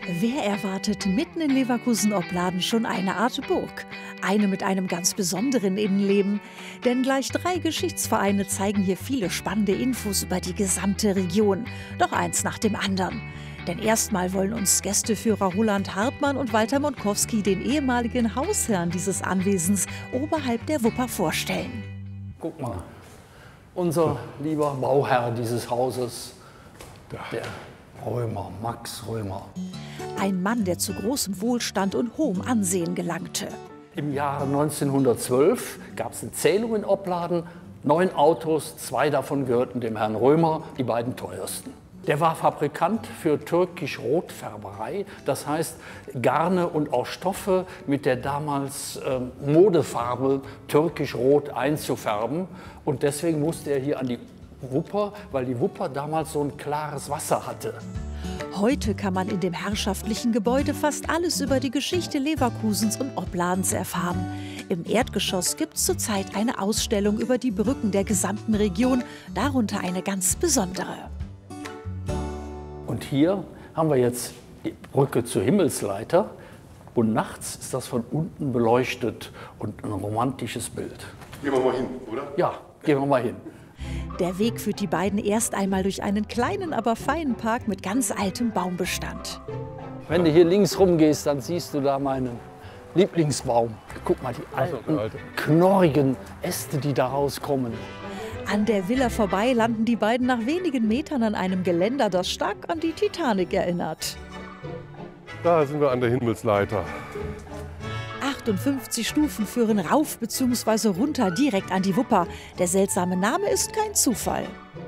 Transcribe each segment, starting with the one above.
Wer erwartet mitten in Leverkusen-Opladen schon eine Art Burg? Eine mit einem ganz besonderen Innenleben. Denn gleich 3 Geschichtsvereine zeigen hier viele spannende Infos über die gesamte Region. Doch eins nach dem anderen. Denn erstmal wollen uns Gästeführer Roland Hartmann und Walter Monkowski den ehemaligen Hausherrn dieses Anwesens oberhalb der Wupper vorstellen. Guck mal, unser lieber Bauherr dieses Hauses, der Römer, Max Römer. Ein Mann, der zu großem Wohlstand und hohem Ansehen gelangte. Im Jahre 1912 gab es eine Zählung in Opladen, 9 Autos, 2 davon gehörten dem Herrn Römer, die beiden teuersten. Der war Fabrikant für türkisch-Rotfärberei, das heißt Garne und auch Stoffe mit der damals Modefarbe türkisch-rot einzufärben. Und deswegen musste er hier an die Wupper, weil die Wupper damals so ein klares Wasser hatte. Heute kann man in dem herrschaftlichen Gebäude fast alles über die Geschichte Leverkusens und Opladens erfahren. Im Erdgeschoss gibt es zurzeit eine Ausstellung über die Brücken der gesamten Region, darunter eine ganz besondere. Und hier haben wir jetzt die Brücke zur Himmelsleiter und nachts ist das von unten beleuchtet und ein romantisches Bild. Gehen wir mal hin, oder? Ja, gehen wir mal hin. Der Weg führt die beiden erst einmal durch einen kleinen, aber feinen Park mit ganz altem Baumbestand. Wenn du hier links rumgehst, dann siehst du da meinen Lieblingsbaum. Guck mal, die alten, knorrigen Äste, die da rauskommen. An der Villa vorbei landen die beiden nach wenigen Metern an einem Geländer, das stark an die Titanic erinnert. Da sind wir an der Himmelsleiter. 58 Stufen führen rauf bzw. runter direkt an die Wupper. Der seltsame Name ist kein Zufall.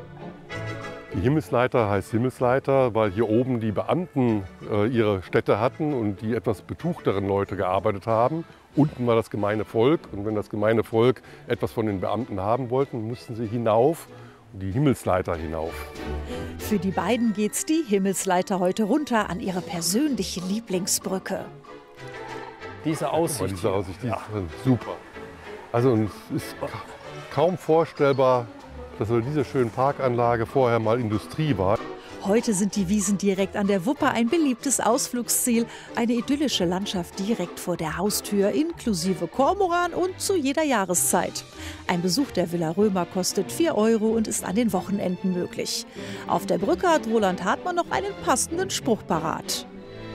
Die Himmelsleiter heißt Himmelsleiter, weil hier oben die Beamten ihre Stätte hatten und die etwas betuchteren Leute gearbeitet haben. Unten war das gemeine Volk und wenn das gemeine Volk etwas von den Beamten haben wollten, mussten sie hinauf, die Himmelsleiter hinauf. Für die beiden geht's die Himmelsleiter heute runter an ihre persönliche Lieblingsbrücke. Diese Aussicht, Diese Aussicht, die ist super. Also es ist kaum vorstellbar, dass so diese schöne Parkanlage vorher mal Industrie war. Heute sind die Wiesen direkt an der Wupper ein beliebtes Ausflugsziel. Eine idyllische Landschaft direkt vor der Haustür, inklusive Kormoran und zu jeder Jahreszeit. Ein Besuch der Villa Römer kostet 4 € und ist an den Wochenenden möglich. Auf der Brücke hat Roland Hartmann noch einen passenden Spruch parat.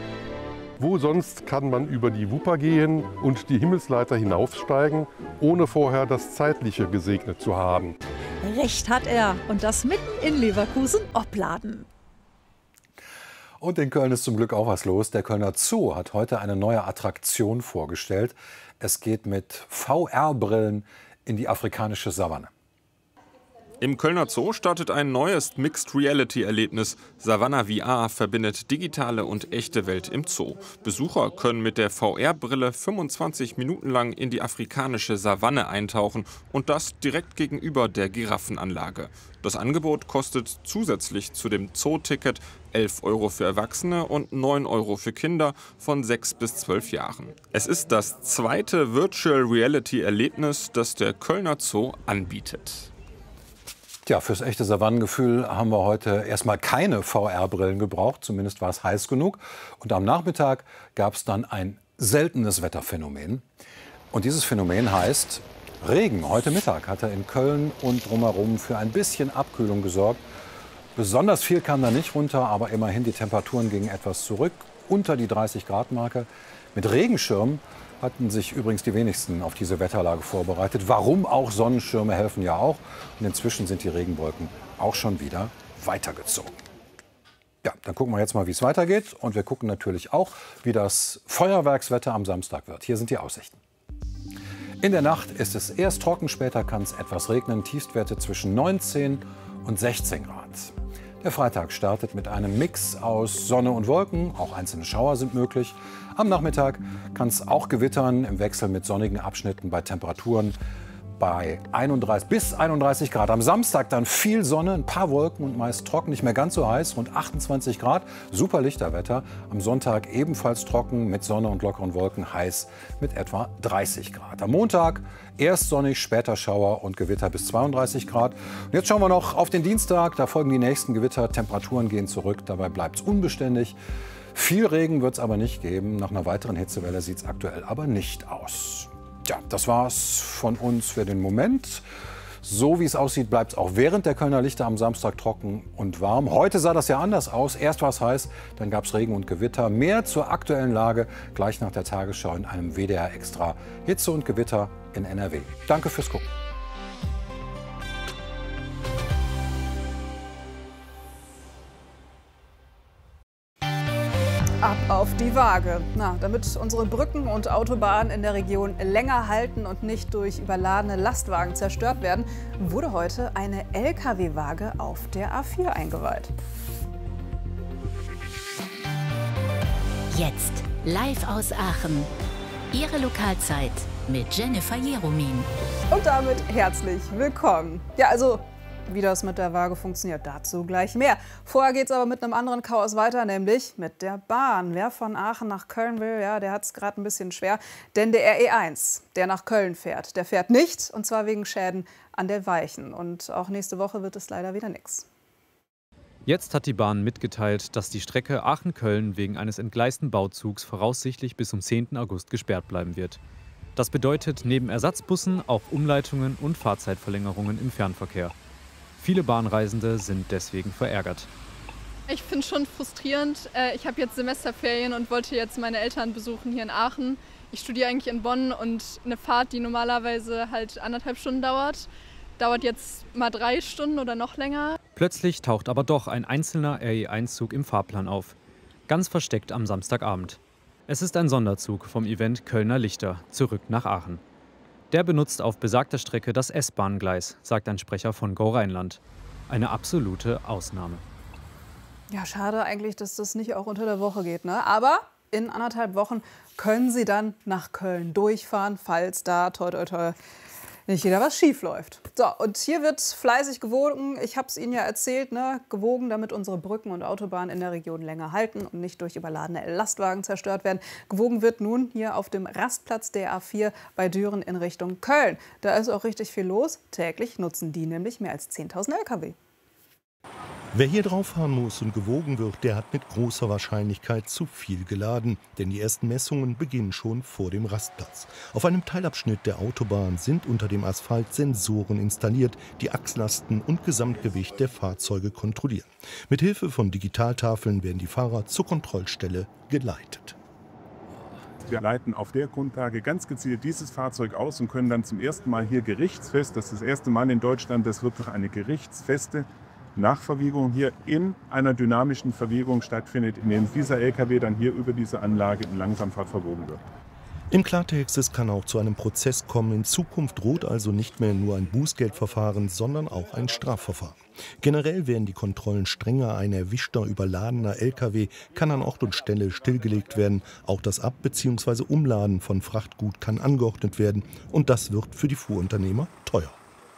Wo sonst kann man über die Wupper gehen und die Himmelsleiter hinaufsteigen, ohne vorher das Zeitliche gesegnet zu haben? Recht hat er. Und das mitten in Leverkusen-Opladen. Und in Köln ist zum Glück auch was los. Der Kölner Zoo hat heute eine neue Attraktion vorgestellt. Es geht mit VR-Brillen in die afrikanische Savanne. Im Kölner Zoo startet ein neues Mixed-Reality-Erlebnis. Savanna VR verbindet digitale und echte Welt im Zoo. Besucher können mit der VR-Brille 25 Minuten lang in die afrikanische Savanne eintauchen und das direkt gegenüber der Giraffenanlage. Das Angebot kostet zusätzlich zu dem Zoo-Ticket 11 € für Erwachsene und 9 € für Kinder von 6 bis 12 Jahren. Es ist das zweite Virtual-Reality-Erlebnis, das der Kölner Zoo anbietet. Tja, fürs echte Savannengefühl haben wir heute erstmal keine VR-Brillen gebraucht. Zumindest war es heiß genug. Und am Nachmittag gab es dann ein seltenes Wetterphänomen. Und dieses Phänomen heißt Regen. Heute Mittag hat er in Köln und drumherum für ein bisschen Abkühlung gesorgt. Besonders viel kam da nicht runter, aber immerhin die Temperaturen gingen etwas zurück, unter die 30-Grad-Marke. Mit Regenschirmen hatten sich übrigens die wenigsten auf diese Wetterlage vorbereitet. Warum auch? Sonnenschirme helfen ja auch. Und inzwischen sind die Regenwolken auch schon wieder weitergezogen. Ja, dann gucken wir jetzt mal, wie es weitergeht. Und wir gucken natürlich auch, wie das Feuerwerkswetter am Samstag wird. Hier sind die Aussichten. In der Nacht ist es erst trocken, später kann es etwas regnen. Tiefstwerte zwischen 19 und 16 Grad. Der Freitag startet mit einem Mix aus Sonne und Wolken. Auch einzelne Schauer sind möglich. Am Nachmittag kann es auch gewittern im Wechsel mit sonnigen Abschnitten bei Temperaturen bei 31 bis 31 Grad. Am Samstag dann viel Sonne, ein paar Wolken und meist trocken, nicht mehr ganz so heiß, rund 28 Grad. Super Lichterwetter. Am Sonntag ebenfalls trocken mit Sonne und lockeren Wolken, heiß mit etwa 30 Grad. Am Montag erst sonnig, später Schauer und Gewitter bis 32 Grad. Und jetzt schauen wir noch auf den Dienstag. Da folgen die nächsten Gewitter. Temperaturen gehen zurück. Dabei bleibt es unbeständig. Viel Regen wird es aber nicht geben. Nach einer weiteren Hitzewelle sieht es aktuell aber nicht aus. Tja, das war's von uns für den Moment. So wie es aussieht, bleibt es auch während der Kölner Lichter am Samstag trocken und warm. Heute sah das ja anders aus. Erst war es heiß, dann gab es Regen und Gewitter. Mehr zur aktuellen Lage gleich nach der Tagesschau in einem WDR Extra. Hitze und Gewitter in NRW. Danke fürs Gucken. Ab auf die Waage. Damit unsere Brücken und Autobahnen in der Region länger halten und nicht durch überladene Lastwagen zerstört werden, wurde heute eine Lkw-Waage auf der A4 eingeweiht. Jetzt live aus Aachen. Ihre Lokalzeit mit Jennifer Jeromin. Und damit herzlich willkommen. Ja, also wie das mit der Waage funktioniert, dazu gleich mehr. Vorher geht es aber mit einem anderen Chaos weiter, nämlich mit der Bahn. Wer von Aachen nach Köln will, ja, der hat es gerade ein bisschen schwer. Denn der RE1, der nach Köln fährt, der fährt nicht. Und zwar wegen Schäden an der Weichen. Und auch nächste Woche wird es leider wieder nichts. Jetzt hat die Bahn mitgeteilt, dass die Strecke Aachen-Köln wegen eines entgleisten Bauzugs voraussichtlich bis zum 10. August gesperrt bleiben wird. Das bedeutet neben Ersatzbussen auch Umleitungen und Fahrzeitverlängerungen im Fernverkehr. Viele Bahnreisende sind deswegen verärgert. Ich finde es schon frustrierend. Ich habe jetzt Semesterferien und wollte jetzt meine Eltern besuchen hier in Aachen. Ich studiere eigentlich in Bonn und eine Fahrt, die normalerweise halt 1,5 Stunden dauert jetzt mal 3 Stunden oder noch länger. Plötzlich taucht aber doch ein einzelner RE1-Zug im Fahrplan auf. Ganz versteckt am Samstagabend. Es ist ein Sonderzug vom Event Kölner Lichter, zurück nach Aachen. Der benutzt auf besagter Strecke das S-Bahn-Gleis, sagt ein Sprecher von Go Rheinland. Eine absolute Ausnahme. Ja, schade eigentlich, dass das nicht auch unter der Woche geht, ne? Aber in 1,5 Wochen können Sie dann nach Köln durchfahren, falls da toi toi toi nicht wieder was schief läuft. So, und hier wird fleißig gewogen. Ich habe es Ihnen ja erzählt, ne? Gewogen, damit unsere Brücken und Autobahnen in der Region länger halten und nicht durch überladene Lastwagen zerstört werden. Gewogen wird nun hier auf dem Rastplatz der A4 bei Düren in Richtung Köln. Da ist auch richtig viel los. Täglich nutzen die nämlich mehr als 10.000 Lkw. Wer hier drauf fahren muss und gewogen wird, der hat mit großer Wahrscheinlichkeit zu viel geladen. Denn die ersten Messungen beginnen schon vor dem Rastplatz. Auf einem Teilabschnitt der Autobahn sind unter dem Asphalt Sensoren installiert, die Achslasten und Gesamtgewicht der Fahrzeuge kontrollieren. Mit Hilfe von Digitaltafeln werden die Fahrer zur Kontrollstelle geleitet. Wir leiten auf der Grundlage ganz gezielt dieses Fahrzeug aus und können dann zum ersten Mal hier gerichtsfest, das ist das erste Mal in Deutschland, dass wirklich eine gerichtsfeste Nachverwiegung hier in einer dynamischen Verwiegung stattfindet, in dem dieser LKW dann hier über diese Anlage in Langsamfahrt verwogen wird. Im Klartext, es kann auch zu einem Prozess kommen. In Zukunft droht also nicht mehr nur ein Bußgeldverfahren, sondern auch ein Strafverfahren. Generell werden die Kontrollen strenger. Ein erwischter, überladener LKW kann an Ort und Stelle stillgelegt werden. Auch das Ab- bzw. Umladen von Frachtgut kann angeordnet werden. Und das wird für die Fuhrunternehmer teuer.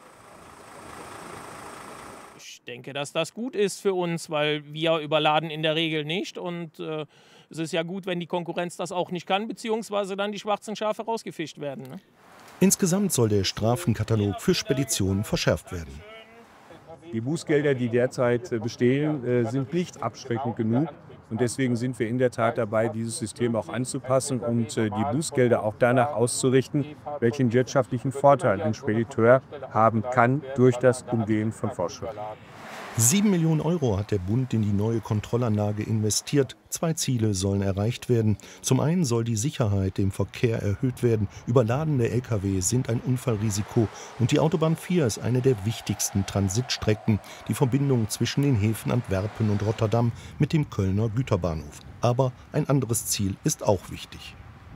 Ich denke, dass das gut ist für uns, weil wir überladen in der Regel nicht. Und es ist ja gut, wenn die Konkurrenz das auch nicht kann, beziehungsweise dann die schwarzen Schafe rausgefischt werden. Ne? Insgesamt soll der Strafenkatalog für Speditionen verschärft werden. Die Bußgelder, die derzeit bestehen, sind nicht abschreckend genug. Und deswegen sind wir in der Tat dabei, dieses System auch anzupassen und die Bußgelder auch danach auszurichten, welchen wirtschaftlichen Vorteil ein Spediteur haben kann durch das Umgehen von Vorschriften. 7 Millionen Euro hat der Bund in die neue Kontrollanlage investiert. 2 Ziele sollen erreicht werden. Zum einen soll die Sicherheit im Verkehr erhöht werden. Überladene Lkw sind ein Unfallrisiko. Und die Autobahn 4 ist eine der wichtigsten Transitstrecken. Die Verbindung zwischen den Häfen Antwerpen und Rotterdam mit dem Kölner Güterbahnhof. Aber ein anderes Ziel ist auch wichtig.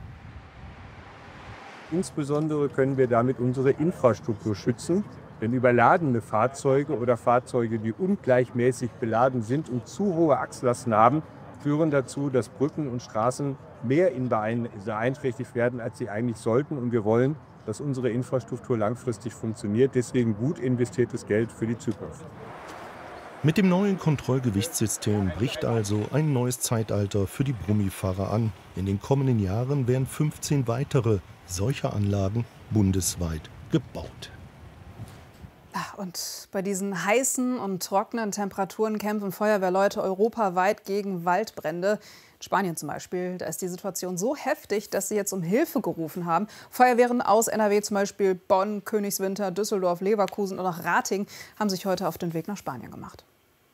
Insbesondere können wir damit unsere Infrastruktur schützen. Denn überladene Fahrzeuge oder Fahrzeuge, die ungleichmäßig beladen sind und zu hohe Achslasten haben, führen dazu, dass Brücken und Straßen mehr beeinträchtigt werden, als sie eigentlich sollten. Und wir wollen, dass unsere Infrastruktur langfristig funktioniert. Deswegen gut investiertes Geld für die Zukunft. Mit dem neuen Kontrollgewichtssystem bricht also ein neues Zeitalter für die Brummifahrer an. In den kommenden Jahren werden 15 weitere solcher Anlagen bundesweit gebaut. Und bei diesen heißen und trockenen Temperaturen kämpfen Feuerwehrleute europaweit gegen Waldbrände. In Spanien zum Beispiel, da ist die Situation so heftig, dass sie jetzt um Hilfe gerufen haben. Feuerwehren aus NRW, zum Beispiel Bonn, Königswinter, Düsseldorf, Leverkusen und auch Ratingen, haben sich heute auf den Weg nach Spanien gemacht.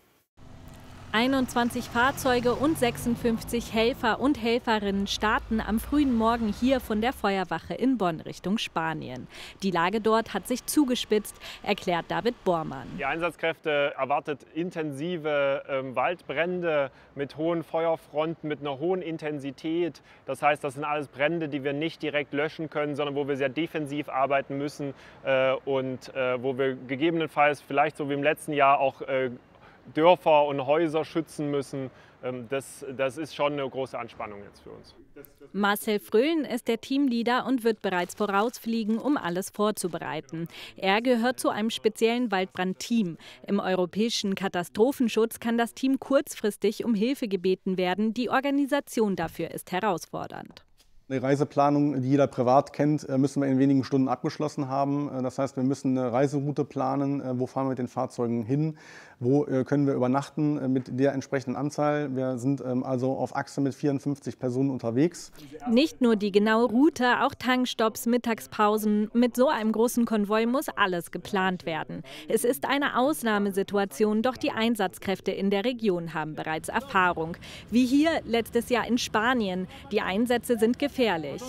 21 Fahrzeuge und 56 Helfer und Helferinnen starten am frühen Morgen hier von der Feuerwache in Bonn Richtung Spanien. Die Lage dort hat sich zugespitzt, erklärt David Bormann. Die Einsatzkräfte erwartet intensive Waldbrände mit hohen Feuerfronten, mit einer hohen Intensität. Das heißt, das sind alles Brände, die wir nicht direkt löschen können, sondern wo wir sehr defensiv arbeiten müssen und wo wir gegebenenfalls vielleicht so wie im letzten Jahr auch Dörfer und Häuser schützen müssen. Das ist schon eine große Anspannung jetzt für uns. Marcel Fröhlen ist der Teamleader und wird bereits vorausfliegen, um alles vorzubereiten. Er gehört zu einem speziellen Waldbrandteam. Im europäischen Katastrophenschutz kann das Team kurzfristig um Hilfe gebeten werden. Die Organisation dafür ist herausfordernd. Eine Reiseplanung, die jeder privat kennt, müssen wir in wenigen Stunden abgeschlossen haben. Das heißt, wir müssen eine Reiseroute planen. Wo fahren wir mit den Fahrzeugen hin? Wo können wir übernachten mit der entsprechenden Anzahl? Wir sind also auf Achse mit 54 Personen unterwegs. Nicht nur die genaue Route, auch Tankstopps, Mittagspausen. Mit so einem großen Konvoi muss alles geplant werden. Es ist eine Ausnahmesituation, doch die Einsatzkräfte in der Region haben bereits Erfahrung. Wie hier letztes Jahr in Spanien. Die Einsätze sind gefährlich.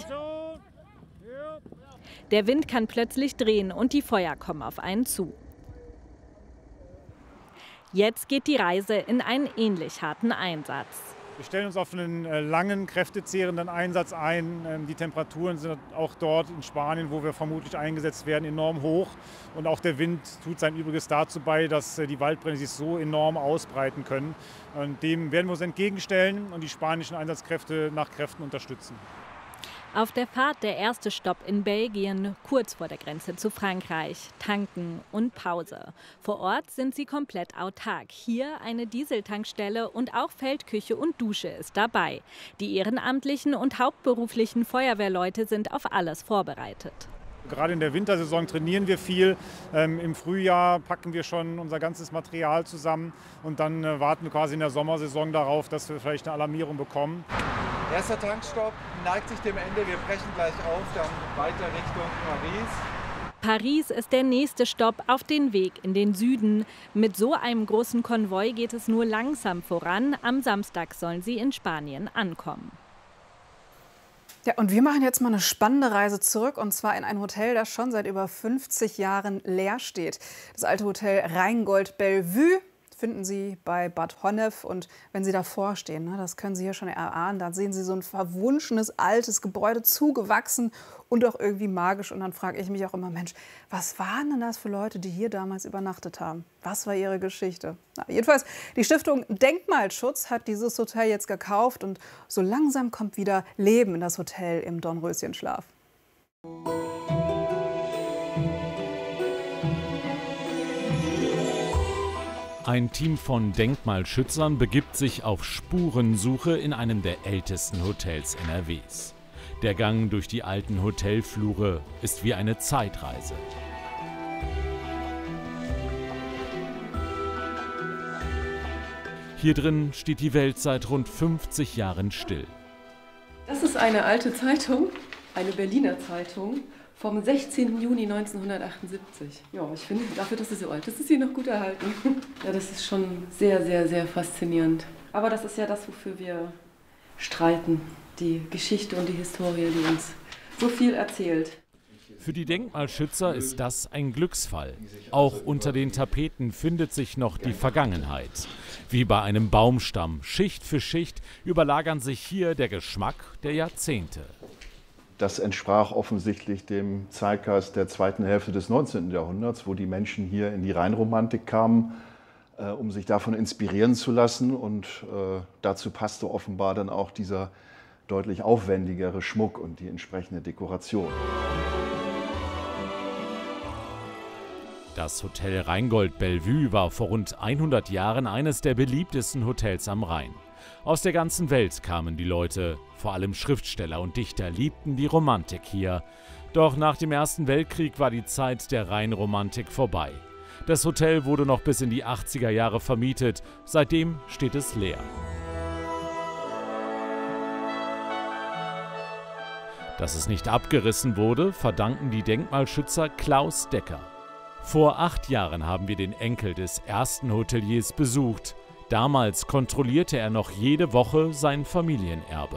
Der Wind kann plötzlich drehen und die Feuer kommen auf einen zu. Jetzt geht die Reise in einen ähnlich harten Einsatz. Wir stellen uns auf einen langen, kräftezehrenden Einsatz ein. Die Temperaturen sind auch dort in Spanien, wo wir vermutlich eingesetzt werden, enorm hoch. Und auch der Wind tut sein Übriges dazu bei, dass die Waldbrände sich so enorm ausbreiten können. Und dem werden wir uns entgegenstellen und die spanischen Einsatzkräfte nach Kräften unterstützen. Auf der Fahrt der erste Stopp in Belgien, kurz vor der Grenze zu Frankreich. Tanken und Pause. Vor Ort sind sie komplett autark. Hier eine Dieseltankstelle und auch Feldküche und Dusche ist dabei. Die ehrenamtlichen und hauptberuflichen Feuerwehrleute sind auf alles vorbereitet. Gerade in der Wintersaison trainieren wir viel. Im Frühjahr packen wir schon unser ganzes Material zusammen und dann warten wir quasi in der Sommersaison darauf, dass wir vielleicht eine Alarmierung bekommen. Erster Tankstopp neigt sich dem Ende. Wir brechen gleich auf, dann weiter Richtung Paris. Paris ist der nächste Stopp auf den Weg in den Süden. Mit so einem großen Konvoi geht es nur langsam voran. Am Samstag sollen sie in Spanien ankommen. Ja, und wir machen jetzt mal eine spannende Reise zurück, und zwar in ein Hotel, das schon seit über 50 Jahren leer steht. Das alte Hotel Rheingold Bellevue finden Sie bei Bad Honnef. Und wenn Sie davor stehen, ne, das können Sie hier schon erahnen, da sehen Sie so ein verwunschenes, altes Gebäude, zugewachsen und auch irgendwie magisch. Und dann frage ich mich auch immer, Mensch, was waren denn das für Leute, die hier damals übernachtet haben? Was war ihre Geschichte? Na, jedenfalls, die Stiftung Denkmalschutz hat dieses Hotel jetzt gekauft und so langsam kommt wieder Leben in das Hotel im Dornröschenschlaf. Ein Team von Denkmalschützern begibt sich auf Spurensuche in einem der ältesten Hotels NRWs. Der Gang durch die alten Hotelflure ist wie eine Zeitreise. Hier drin steht die Welt seit rund 50 Jahren still. Das ist eine alte Zeitung, eine Berliner Zeitung vom 16. Juni 1978. Ja, ich finde, dafür, dass sie so alt ist, ist sie noch gut erhalten. Ja, das ist schon sehr, sehr, sehr faszinierend. Aber das ist ja das, wofür wir streiten. Die Geschichte und die Historie, die uns so viel erzählt. Für die Denkmalschützer ist das ein Glücksfall. Auch unter den Tapeten findet sich noch die Vergangenheit. Wie bei einem Baumstamm, Schicht für Schicht, überlagern sich hier der Geschmack der Jahrzehnte. Das entsprach offensichtlich dem Zeitgeist der zweiten Hälfte des 19. Jahrhunderts, wo die Menschen hier in die Rheinromantik kamen, um sich davon inspirieren zu lassen. Und dazu passte offenbar dann auch dieser deutlich aufwendigere Schmuck und die entsprechende Dekoration. Das Hotel Rheingold Bellevue war vor rund 100 Jahren eines der beliebtesten Hotels am Rhein. Aus der ganzen Welt kamen die Leute, vor allem Schriftsteller und Dichter liebten die Romantik hier. Doch nach dem Ersten Weltkrieg war die Zeit der Rheinromantik vorbei. Das Hotel wurde noch bis in die 80er Jahre vermietet. Seitdem steht es leer. Dass es nicht abgerissen wurde, verdanken die Denkmalschützer Klaus Decker. Vor 8 Jahren haben wir den Enkel des ersten Hoteliers besucht. Damals kontrollierte er noch jede Woche sein Familienerbe.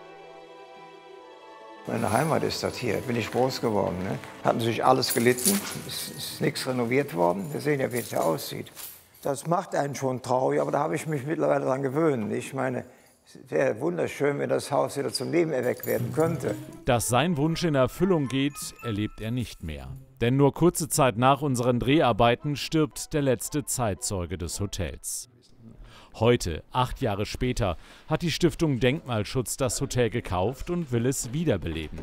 Meine Heimat ist das hier, bin ich groß geworden. Ne? Hatten sich alles gelitten, ist nichts renoviert worden. Wir sehen ja, wie es hier aussieht. Das macht einen schon traurig, aber da habe ich mich mittlerweile daran gewöhnt. Ich meine, es wäre wunderschön, wenn das Haus wieder zum Leben erweckt werden könnte. Dass sein Wunsch in Erfüllung geht, erlebt er nicht mehr. Denn nur kurze Zeit nach unseren Dreharbeiten stirbt der letzte Zeitzeuge des Hotels. Heute, 8 Jahre später, hat die Stiftung Denkmalschutz das Hotel gekauft und will es wiederbeleben.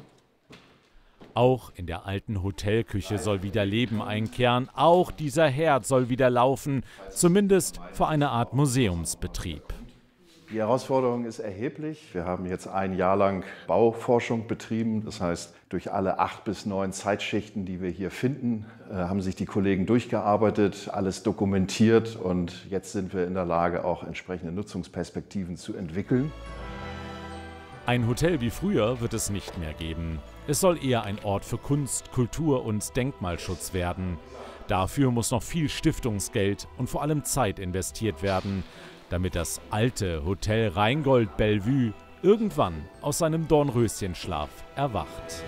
Auch in der alten Hotelküche soll wieder Leben einkehren, auch dieser Herd soll wieder laufen, zumindest für eine Art Museumsbetrieb. Die Herausforderung ist erheblich. Wir haben jetzt ein Jahr lang Bauforschung betrieben. Das heißt, durch alle 8 bis 9 Zeitschichten, die wir hier finden, haben sich die Kollegen durchgearbeitet, alles dokumentiert und jetzt sind wir in der Lage, auch entsprechende Nutzungsperspektiven zu entwickeln. Ein Hotel wie früher wird es nicht mehr geben. Es soll eher ein Ort für Kunst, Kultur und Denkmalschutz werden. Dafür muss noch viel Stiftungsgeld und vor allem Zeit investiert werden, damit das alte Hotel Rheingold Bellevue irgendwann aus seinem Dornröschenschlaf erwacht.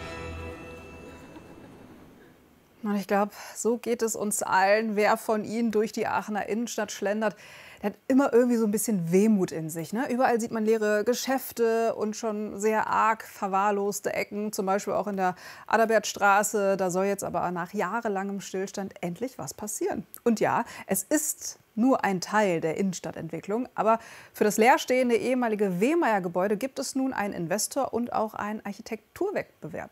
Und ich glaube, so geht es uns allen. Wer von Ihnen durch die Aachener Innenstadt schlendert, der hat immer irgendwie so ein bisschen Wehmut in sich. Ne? Überall sieht man leere Geschäfte und schon sehr arg verwahrloste Ecken, zum Beispiel auch in der Adalbertstraße. Da soll jetzt aber nach jahrelangem Stillstand endlich was passieren. Und ja, es ist nur ein Teil der Innenstadtentwicklung. Aber für das leerstehende ehemalige Wehmeyer-Gebäude gibt es nun einen Investor und auch einen Architekturwettbewerb.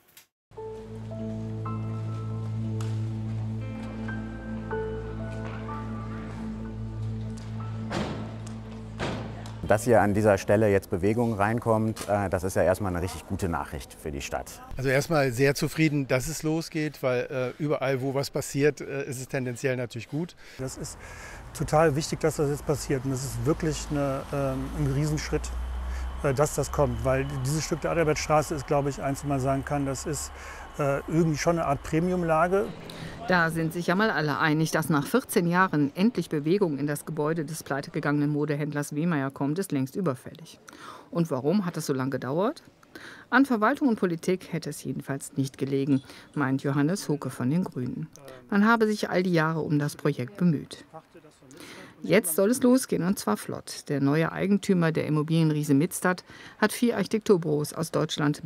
Dass hier an dieser Stelle jetzt Bewegung reinkommt, das ist ja erstmal eine richtig gute Nachricht für die Stadt. Also erstmal sehr zufrieden, dass es losgeht, weil überall, wo was passiert, ist es tendenziell natürlich gut. Das ist total wichtig, dass das jetzt passiert. Und das ist wirklich ein Riesenschritt, dass das kommt. Weil dieses Stück der Adalbertstraße ist, glaube ich, eins, wo man sagen kann, das ist irgendwie schon eine Art Premiumlage. Da sind sich ja mal alle einig, dass nach 14 Jahren endlich Bewegung in das Gebäude des pleitegegangenen Modehändlers Wehmeyer kommt, ist längst überfällig. Und warum hat es so lange gedauert? An Verwaltung und Politik hätte es jedenfalls nicht gelegen, meint Johannes Hucke von den Grünen. Man habe sich all die Jahre um das Projekt bemüht. Jetzt soll es losgehen, und zwar flott. Der neue Eigentümer der Immobilienriese Mittstadt hat 4 Architekturbüros aus Deutschland